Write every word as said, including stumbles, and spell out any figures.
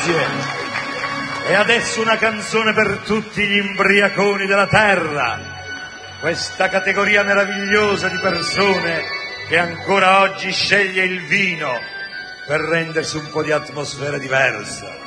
Grazie. E adesso una canzone per tutti gli imbriaconi della terra, questa categoria meravigliosa di persone che ancora oggi sceglie il vino per rendersi un po' di atmosfera diversa.